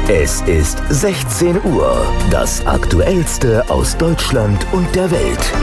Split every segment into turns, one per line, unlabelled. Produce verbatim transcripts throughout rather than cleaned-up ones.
Es ist sechzehn Uhr. Das Aktuellste aus Deutschland und der Welt.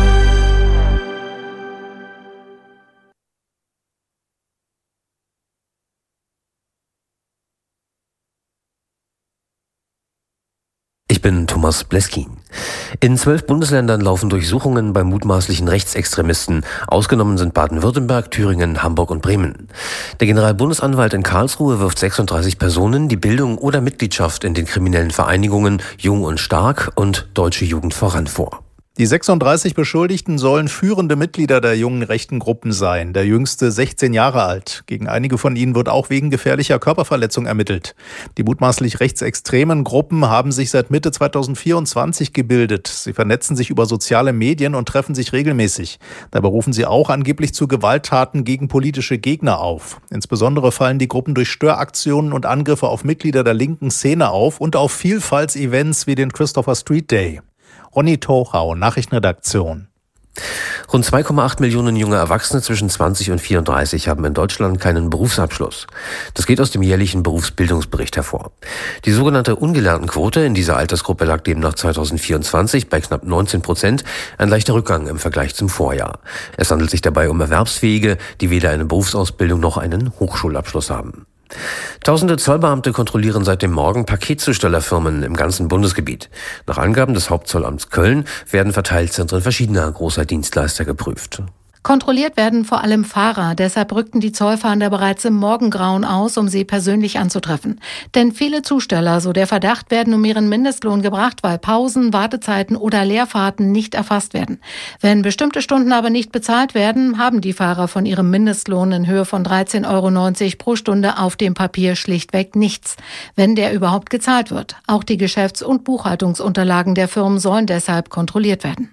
Ich bin Thomas Bleskin. In zwölf Bundesländern laufen Durchsuchungen bei mutmaßlichen Rechtsextremisten. Ausgenommen sind Baden-Württemberg, Thüringen, Hamburg und Bremen. Der Generalbundesanwalt in Karlsruhe wirft sechsunddreißig Personen die Bildung oder Mitgliedschaft in den kriminellen Vereinigungen Jung und Stark und Deutsche Jugend voran vor.
Die sechsunddreißig Beschuldigten sollen führende Mitglieder der jungen rechten Gruppen sein, der jüngste sechzehn Jahre alt. Gegen einige von ihnen wird auch wegen gefährlicher Körperverletzung ermittelt. Die mutmaßlich rechtsextremen Gruppen haben sich seit Mitte zweitausendvierundzwanzig gebildet. Sie vernetzen sich über soziale Medien und treffen sich regelmäßig. Dabei rufen sie auch angeblich zu Gewalttaten gegen politische Gegner auf. Insbesondere fallen die Gruppen durch Störaktionen und Angriffe auf Mitglieder der linken Szene auf und auf Vielfaltsevents wie den Christopher Street Day. Ronny Tochau, Nachrichtenredaktion.
Rund zwei Komma acht Millionen junge Erwachsene zwischen zwanzig und vierunddreißig haben in Deutschland keinen Berufsabschluss. Das geht aus dem jährlichen Berufsbildungsbericht hervor. Die sogenannte Ungelerntenquote in dieser Altersgruppe lag demnach zweitausendvierundzwanzig bei knapp neunzehn Prozent, ein leichter Rückgang im Vergleich zum Vorjahr. Es handelt sich dabei um Erwerbsfähige, die weder eine Berufsausbildung noch einen Hochschulabschluss haben. Tausende Zollbeamte kontrollieren seit dem Morgen Paketzustellerfirmen im ganzen Bundesgebiet. Nach Angaben des Hauptzollamts Köln werden Verteilzentren verschiedener großer Dienstleister geprüft.
Kontrolliert werden vor allem Fahrer. Deshalb rückten die Zollfahnder bereits im Morgengrauen aus, um sie persönlich anzutreffen. Denn viele Zusteller, so der Verdacht, werden um ihren Mindestlohn gebracht, weil Pausen, Wartezeiten oder Leerfahrten nicht erfasst werden. Wenn bestimmte Stunden aber nicht bezahlt werden, haben die Fahrer von ihrem Mindestlohn in Höhe von dreizehn Euro neunzig pro Stunde auf dem Papier schlichtweg nichts, wenn der überhaupt gezahlt wird. Auch die Geschäfts- und Buchhaltungsunterlagen der Firmen sollen deshalb kontrolliert werden.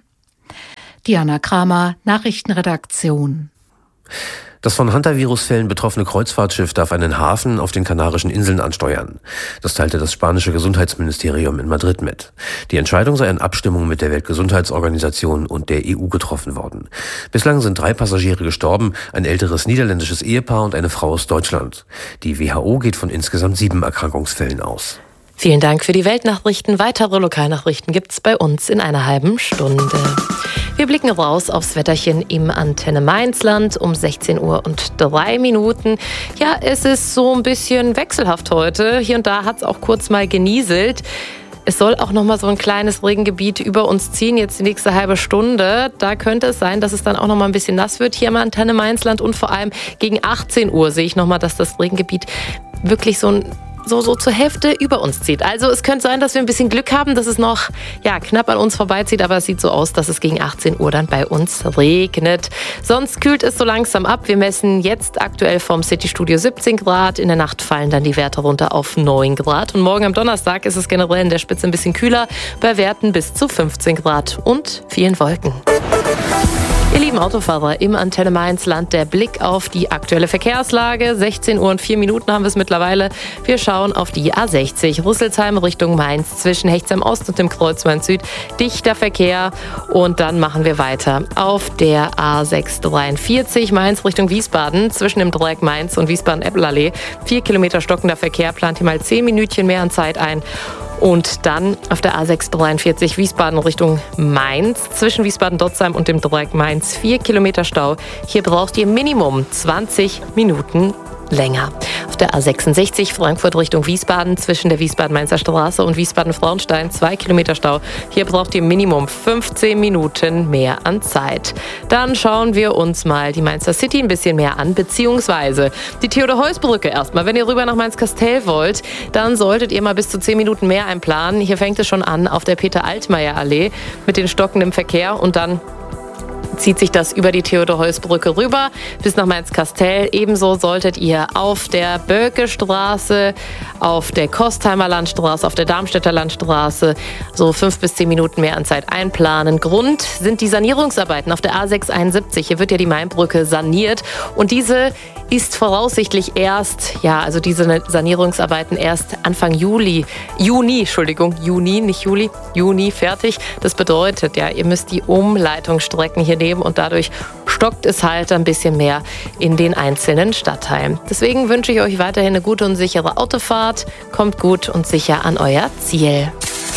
Diana Kramer, Nachrichtenredaktion.
Das von Hantavirusfällen betroffene Kreuzfahrtschiff darf einen Hafen auf den Kanarischen Inseln ansteuern. Das teilte das spanische Gesundheitsministerium in Madrid mit. Die Entscheidung sei in Abstimmung mit der Weltgesundheitsorganisation und der E U getroffen worden. Bislang sind drei Passagiere gestorben, ein älteres niederländisches Ehepaar und eine Frau aus Deutschland. Die W H O geht von insgesamt sieben Erkrankungsfällen aus.
Vielen Dank für die Weltnachrichten. Weitere Lokalnachrichten gibt's bei uns in einer halben Stunde. Wir blicken raus aufs Wetterchen im Antenne Mainzland um sechzehn Uhr und drei Minuten. Ja, es ist so ein bisschen wechselhaft heute. Hier und da hat's auch kurz mal genieselt. Es soll auch noch mal so ein kleines Regengebiet über uns ziehen, jetzt die nächste halbe Stunde. Da könnte es sein, dass es dann auch noch mal ein bisschen nass wird hier im Antenne Mainzland. Und vor allem gegen achtzehn Uhr sehe ich noch mal, dass das Regengebiet wirklich so ein So, so zur Hälfte über uns zieht. Also es könnte sein, dass wir ein bisschen Glück haben, dass es noch ja, knapp an uns vorbeizieht, aber es sieht so aus, dass es gegen achtzehn Uhr dann bei uns regnet. Sonst kühlt es so langsam ab. Wir messen jetzt aktuell vom Citystudio siebzehn Grad. In der Nacht fallen dann die Werte runter auf neun Grad. Und morgen am Donnerstag ist es generell in der Spitze ein bisschen kühler, bei Werten bis zu fünfzehn Grad und vielen Wolken. Ihr lieben Autofahrer im Antenne Mainzland, der Blick auf die aktuelle Verkehrslage. sechzehn Uhr und vier Minuten haben wir es mittlerweile. Wir schauen auf die A sechzig, Rüsselsheim Richtung Mainz, zwischen Hechtsheim Ost und dem Kreuz Mainz Süd. Dichter Verkehr und dann machen wir weiter auf der A sechshundertdreiundvierzig, Mainz Richtung Wiesbaden, zwischen dem Dreieck Mainz und Wiesbaden-Eppelallee. Vier Kilometer stockender Verkehr, plant hier mal zehn Minütchen mehr an Zeit ein. Und dann auf der A sechshundertdreiundvierzig Wiesbaden Richtung Mainz, zwischen Wiesbaden-Dotzheim und dem Dreieck Mainz, vier Kilometer Stau. Hier braucht ihr Minimum zwanzig Minuten länger. Auf der A sechsundsechzig Frankfurt Richtung Wiesbaden, zwischen der Wiesbaden-Mainzer Straße und Wiesbaden-Frauenstein, zwei Kilometer Stau. Hier braucht ihr Minimum fünfzehn Minuten mehr an Zeit. Dann schauen wir uns mal die Mainzer City ein bisschen mehr an, beziehungsweise die Theodor-Heuss-Brücke erstmal. Wenn ihr rüber nach Mainz-Kastell wollt, dann solltet ihr mal bis zu zehn Minuten mehr einplanen. Hier fängt es schon an auf der Peter-Altmaier-Allee mit den stockenden Verkehr und dann zieht sich das über die Theodor-Heuss-Brücke rüber bis nach Mainz-Kastell. Ebenso solltet ihr auf der Böcke-Straße, auf der Kostheimer Landstraße, auf der Darmstädter Landstraße so fünf bis zehn Minuten mehr an Zeit einplanen. Grund sind die Sanierungsarbeiten auf der A sechshunderteinundsiebzig. Hier wird ja die Mainbrücke saniert und diese ist voraussichtlich erst, ja, also diese Sanierungsarbeiten erst Anfang Juli, Juni, Entschuldigung, Juni, nicht Juli, Juni fertig. Das bedeutet, ja, ihr müsst die Umleitungsstrecken hier hier nehmen und dadurch stockt es halt ein bisschen mehr in den einzelnen Stadtteilen. Deswegen wünsche ich euch weiterhin eine gute und sichere Autofahrt. Kommt gut und sicher an euer Ziel.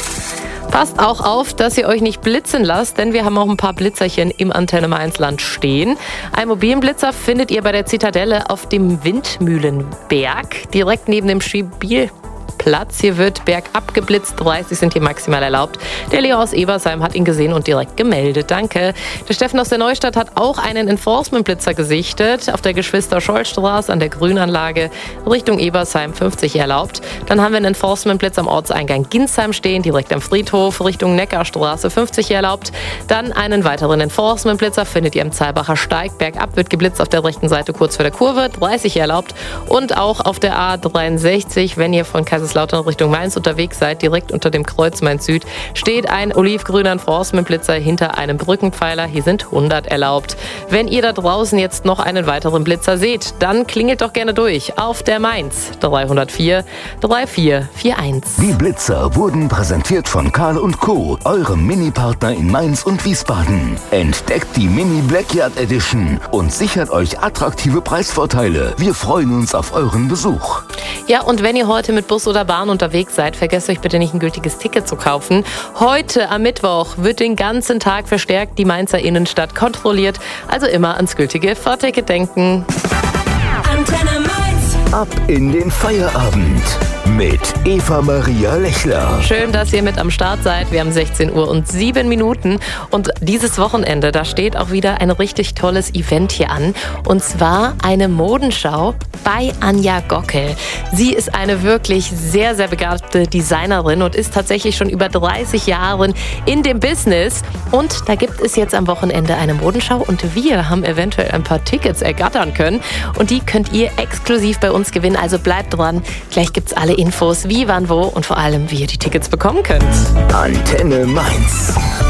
Passt auch auf, dass ihr euch nicht blitzen lasst, denn wir haben auch ein paar Blitzerchen im Antenne Mainz-Land stehen. Einen mobilen Blitzer findet ihr bei der Zitadelle auf dem Windmühlenberg, direkt neben dem Spielplatz. Hier wird bergab geblitzt, dreißig sind hier maximal erlaubt. Der Leo aus Ebersheim hat ihn gesehen und direkt gemeldet. Danke. Der Steffen aus der Neustadt hat auch einen Enforcement-Blitzer gesichtet. Auf der Geschwister-Scholl-Straße an der Grünanlage Richtung Ebersheim fünfzig erlaubt. Dann haben wir einen Enforcement-Blitz am Ortseingang Ginsheim stehen, direkt am Friedhof Richtung Neckarstraße fünfzig erlaubt. Dann einen weiteren Enforcement-Blitzer findet ihr am Zahlbacher Steig. Bergab wird geblitzt auf der rechten Seite kurz vor der Kurve, dreißig erlaubt. Und auch auf der A dreiundsechzig, wenn ihr von Kaiserslautern Richtung Mainz unterwegs seid, direkt unter dem Kreuz Mainz Süd, steht ein olivgrüner Enforcement-Blitzer hinter einem Brückenpfeiler. Hier sind hundert erlaubt. Wenn ihr da draußen jetzt noch einen weiteren Blitzer seht, dann klingelt doch gerne durch auf der Mainz dreihundertvier vierunddreißig einundvierzig.
Die Blitzer wurden präsentiert von Karl und Co., eurem Mini-Partner in Mainz und Wiesbaden. Entdeckt die Mini Blackyard Edition und sichert euch attraktive Preisvorteile. Wir freuen uns auf euren Besuch.
Ja, und wenn ihr heute mit Bus oder Bahn unterwegs seid, vergesst euch bitte nicht, ein gültiges Ticket zu kaufen. Heute am Mittwoch wird den ganzen Tag verstärkt die Mainzer Innenstadt kontrolliert. Also immer ans gültige Fahrticket denken.
Antenne Mainz. Ab in den Feierabend mit Eva Maria Lechler.
Schön, dass ihr mit am Start seid. Wir haben sechzehn Uhr und sieben Minuten. Und dieses Wochenende, da steht auch wieder ein richtig tolles Event hier an. Und zwar eine Modenschau bei Anja Gockel. Sie ist eine wirklich sehr, sehr begabte Designerin und ist tatsächlich schon über dreißig Jahre in dem Business. Und da gibt es jetzt am Wochenende eine Modenschau und wir haben eventuell ein paar Tickets ergattern können. Und die könnt ihr exklusiv bei uns gewinnen. Also bleibt dran. Gleich gibt's alle Infos, wie, wann, wo und vor allem, wie ihr die Tickets bekommen könnt.
Antenne Mainz.